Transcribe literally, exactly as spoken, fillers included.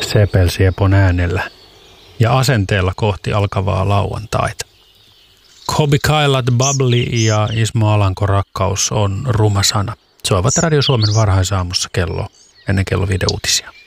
sepelsiepon äänellä ja asenteella kohti alkavaa lauantaita. Kobi Kailat, Bubbly ja Ismo Alanko Rakkaus on ruma sana. Soivat Radio Suomen varhaisaamussa kello ennen kello viiden uutisia.